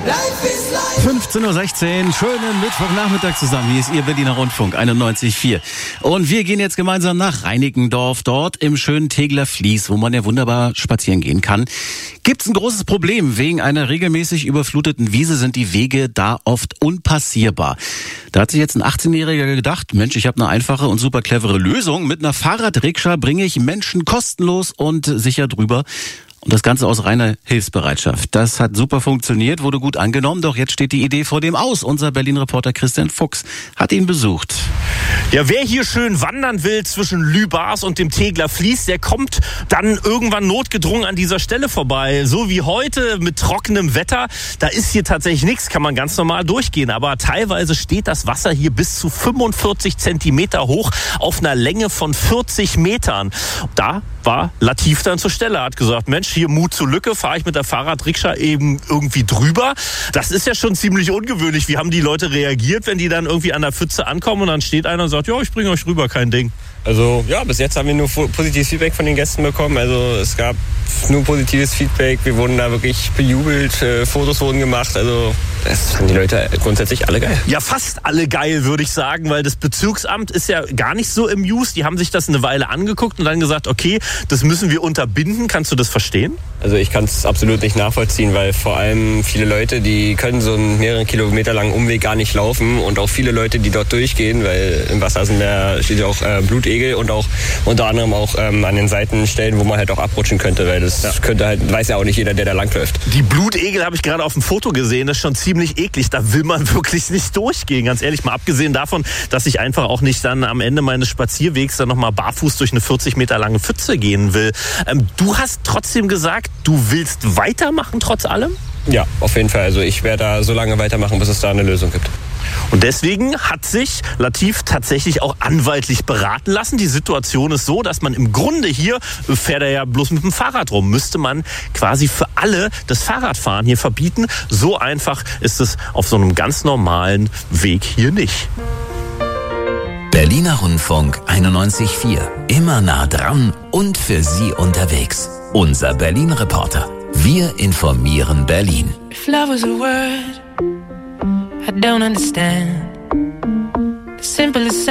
15:16 Uhr, schönen Mittwochnachmittag zusammen. Hier ist Ihr Berliner Rundfunk 91,4. Und wir gehen jetzt gemeinsam nach Reinickendorf, dort im schönen Tegeler Fließ, wo man ja wunderbar spazieren gehen kann. Gibt's ein großes Problem. Wegen einer regelmäßig überfluteten Wiese sind die Wege da oft unpassierbar. Da hat sich jetzt ein 18-Jähriger gedacht, Mensch, ich habe eine einfache und super clevere Lösung. Mit einer Fahrradrikscha bringe ich Menschen kostenlos und sicher drüber. Und das Ganze aus reiner Hilfsbereitschaft. Das hat super funktioniert, wurde gut angenommen, doch jetzt steht die Idee vor dem aus. Unser Berlin-Reporter Christian Fuchs hat ihn besucht. Ja, wer hier schön wandern will zwischen Lübars und dem Tegeler Fließ, der kommt dann irgendwann notgedrungen an dieser Stelle vorbei. So wie heute mit trockenem Wetter, da ist hier tatsächlich nichts, kann man ganz normal durchgehen. Aber teilweise steht das Wasser hier bis zu 45 Zentimeter hoch auf einer Länge von 40 Metern. Da war Latif dann zur Stelle, hat gesagt, Mensch, hier Mut zur Lücke, fahre ich mit der Fahrradrikscha eben irgendwie drüber. Das ist ja schon ziemlich ungewöhnlich. Wie haben die Leute reagiert, wenn die dann irgendwie an der Pfütze ankommen und dann steht einer und sagt, ja, ich bringe euch rüber, kein Ding. Also ja, bis jetzt haben wir nur positives Feedback von den Gästen bekommen. Also es gab nur positives Feedback. Wir wurden da wirklich bejubelt, Fotos wurden gemacht. Also das fanden die Leute grundsätzlich alle geil. Ja, fast alle geil, würde ich sagen, weil das Bezirksamt ist ja gar nicht so im Use. Die haben sich das eine Weile angeguckt und dann gesagt, okay, das müssen wir unterbinden. Kannst du das verstehen? Also ich kann es absolut nicht nachvollziehen, weil vor allem viele Leute, die können so einen mehreren Kilometer langen Umweg gar nicht laufen und auch viele Leute, die dort durchgehen, weil im Wasser steht ja auch Blutegel und auch unter anderem auch an den Seitenstellen, wo man halt auch abrutschen könnte, weil das könnte halt, weiß ja auch nicht jeder, der da langläuft. Die Blutegel habe ich gerade auf dem Foto gesehen, das ist schon ziemlich eklig, da will man wirklich nicht durchgehen, ganz ehrlich, mal abgesehen davon, dass ich einfach auch nicht dann am Ende meines Spazierwegs dann nochmal barfuß durch eine 40 Meter lange Pfütze gehen will. Du hast trotzdem gesagt, du willst weitermachen trotz allem? Ja, auf jeden Fall. Also ich werde da so lange weitermachen, bis es da eine Lösung gibt. Und deswegen hat sich Latif tatsächlich auch anwaltlich beraten lassen. Die Situation ist so, dass man im Grunde hier, fährt er ja bloß mit dem Fahrrad rum, müsste man quasi für alle das Fahrradfahren hier verbieten. So einfach ist es auf so einem ganz normalen Weg hier nicht. Berliner Rundfunk 91,4. Immer nah dran und für Sie unterwegs. Unser Berlin-Reporter. Wir informieren Berlin. If love was a word, I don't understand. The simplest